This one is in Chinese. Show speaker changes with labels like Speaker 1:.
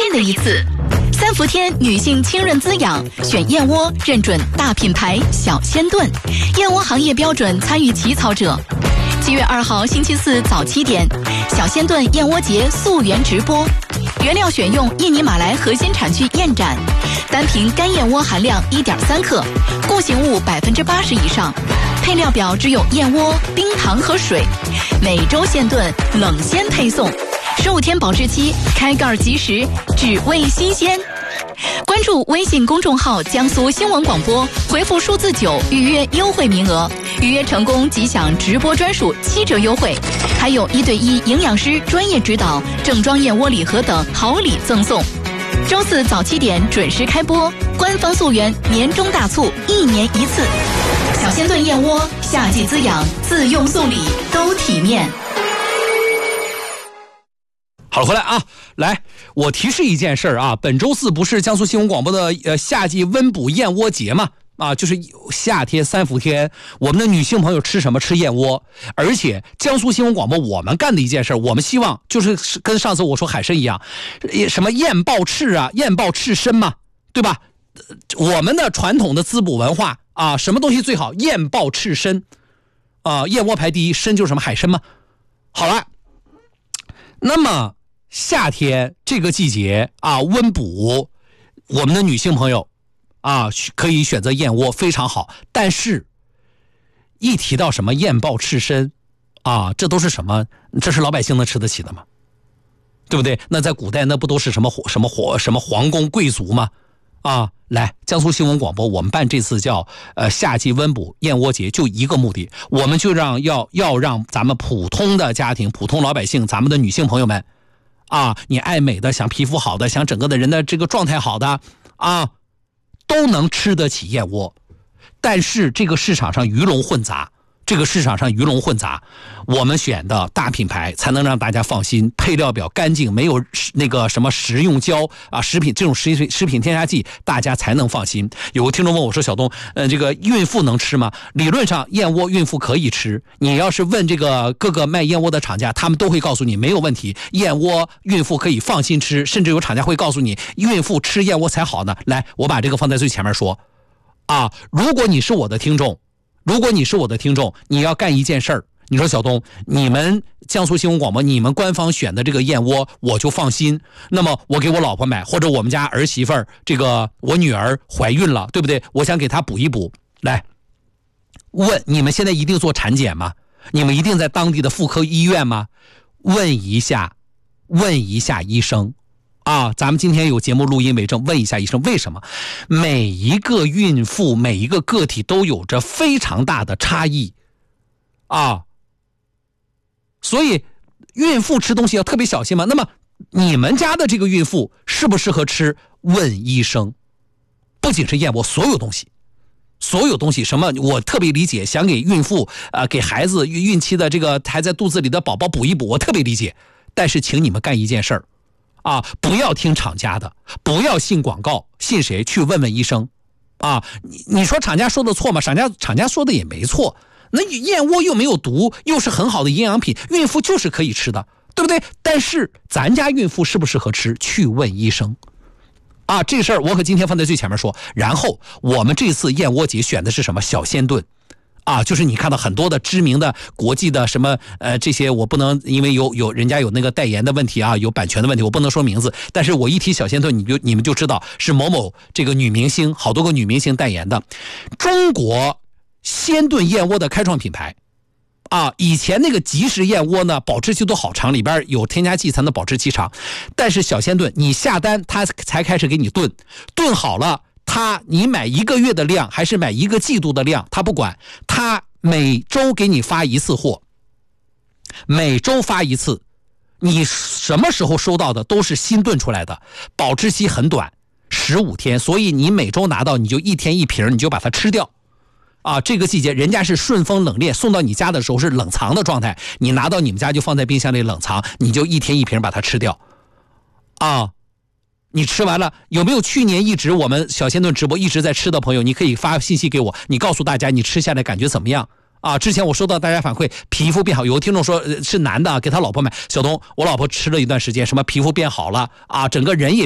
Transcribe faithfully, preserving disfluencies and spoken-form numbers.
Speaker 1: 的一次。三伏天女性清润滋养，选燕窝认准大品牌小仙炖，燕窝行业标准参与起草者。七月二号星期四早七点，小仙炖燕窝节溯源直播，原料选用印尼马来核心产区燕盏，单瓶干燕窝含量 一点三克，固形物百分之八十以上，配料表只有燕窝、冰糖和水，每周现炖，冷鲜配送，十五天保质期，开盖即食，只为新鲜。关注微信公众号江苏新闻广播，回复数字九预约优惠名额，预约成功即享直播专属七折优惠，还有一对一营养师专业指导、正装燕窝礼盒等好礼赠送。周四早七点准时开播，官方溯源年终大促，一年一次。小仙炖燕窝，夏季滋养，自用送礼都体面。
Speaker 2: 好了，回来啊，来，我提示一件事啊，本周四不是江苏新闻广播的呃夏季温补燕窝节吗？啊，就是夏天三伏天，我们的女性朋友吃什么？吃燕窝。而且江苏新闻广播我们干的一件事，我们希望就是跟上次我说海参一样，什么燕鲍翅啊，燕鲍翅参嘛，对吧？我们的传统的滋补文化啊，什么东西最好？燕鲍翅参啊，燕窝排第一，参就是什么海参嘛。好了，那么夏天这个季节啊，温补，我们的女性朋友啊，可以选择燕窝，非常好。但是，一提到什么燕鲍翅参啊，这都是什么？这是老百姓能吃得起的吗？对不对？那在古代，那不都是什么什么皇什么皇宫贵族吗？啊，来，江苏新闻广播，我们办这次叫呃夏季温补燕窝节，就一个目的，我们就让要要让咱们普通的家庭、普通老百姓、咱们的女性朋友们，啊，你爱美的、想皮肤好的、想整个的人的这个状态好的啊，都能吃得起燕窝。但是这个市场上鱼龙混杂，这个市场上鱼龙混杂，我们选的大品牌才能让大家放心，配料表干净，没有那个什么食用胶啊、食品这种食品食品添加剂，大家才能放心。有个听众问我说：“小东，呃，这个孕妇能吃吗？”理论上燕窝孕妇可以吃，你要是问这个各个卖燕窝的厂家，他们都会告诉你没有问题，燕窝孕妇可以放心吃，甚至有厂家会告诉你，孕妇吃燕窝才好呢。来，我把这个放在最前面说啊，如果你是我的听众。如果你是我的听众，你要干一件事儿，你说小东，你们江苏新闻广播，你们官方选的这个燕窝，我就放心。那么我给我老婆买，或者我们家儿媳妇儿，这个我女儿怀孕了，对不对？我想给她补一补。来，问你们现在一定做产检吗？你们一定在当地的妇科医院吗？问一下，问一下医生。啊，咱们今天有节目录音为证，问一下医生为什么每一个孕妇每一个个体都有着非常大的差异啊，所以孕妇吃东西要特别小心嘛。那么你们家的这个孕妇适不适合吃？问医生。不仅是燕窝，所有东西，所有东西什么我特别理解，想给孕妇啊、呃、给孩子孕期的这个还在肚子里的宝宝补一补，我特别理解。但是请你们干一件事儿。啊，不要听厂家的，不要信广告，信谁？去问问医生。啊，你你说厂家说的错吗？厂家厂家说的也没错。那燕窝又没有毒，又是很好的营养品，孕妇就是可以吃的，对不对？但是咱家孕妇适不适合吃？去问医生。啊，这事儿我可今天放在最前面说。然后我们这次燕窝节选的是什么？小仙炖。啊，就是你看到很多的知名的国际的什么呃这些，我不能因为有有人家有那个代言的问题啊，有版权的问题，我不能说名字。但是我一提小仙炖，你就你们就知道是某某这个女明星，好多个女明星代言的中国鲜炖燕窝的开创品牌。啊，以前那个即食燕窝呢，保质期都好长，里边有添加剂才能保质期长。但是小仙炖，你下单它才开始给你炖，炖好了。他你买一个月的量还是买一个季度的量，他不管，他每周给你发一次货，每周发一次，你什么时候收到的都是新炖出来的，保质期很短，十五天，所以你每周拿到你就一天一瓶，你就把它吃掉。啊，这个季节人家是顺丰冷链送到你家的时候是冷藏的状态，你拿到你们家就放在冰箱里冷藏，你就一天一瓶把它吃掉。啊。你吃完了有没有？去年一直我们小仙炖直播一直在吃的朋友，你可以发信息给我，你告诉大家你吃下来感觉怎么样啊？之前我收到大家反馈皮肤变好，有个听众说、呃、是男的给他老婆买，小东我老婆吃了一段时间，什么皮肤变好了啊，整个人也